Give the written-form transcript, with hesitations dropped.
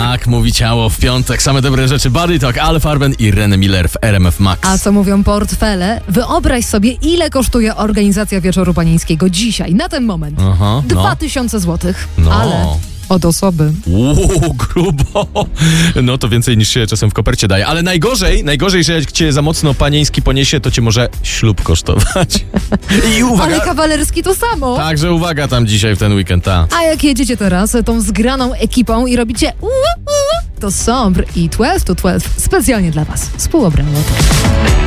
Tak, mówi ciało w piątek. Same dobre rzeczy. Body Talk, Ale Farben i René Miller w RMF Max. A co mówią portfele? Wyobraź sobie, ile kosztuje organizacja Wieczoru Panieńskiego dzisiaj, na ten moment. 2000 złotych. No. Ale od osoby. Grubo. No to więcej niż się czasem w kopercie daje. Ale najgorzej, że jak cię za mocno panieński poniesie, to cię może ślub kosztować. I uwaga. Ale kawalerski to samo. Także uwaga tam dzisiaj w ten weekend, A jak jedziecie teraz tą zgraną ekipą i robicie to Sombre i 12 to 12 specjalnie dla was. Współobrano to.